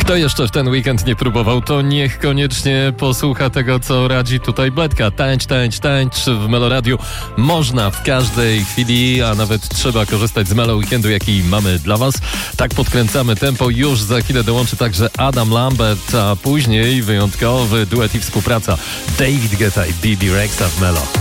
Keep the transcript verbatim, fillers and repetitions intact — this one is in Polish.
Kto jeszcze w ten weekend nie próbował, to niech koniecznie posłucha tego, co radzi tutaj Bledka. Tańcz, tańcz, tańcz w Meloradiu. Można w każdej chwili, a nawet trzeba korzystać z Melo Weekendu, jaki mamy dla Was. Tak podkręcamy tempo. Już za chwilę dołączy także Adam Lambert, a później wyjątkowy duet i współpraca David Guetta i B B Rexa w Melo.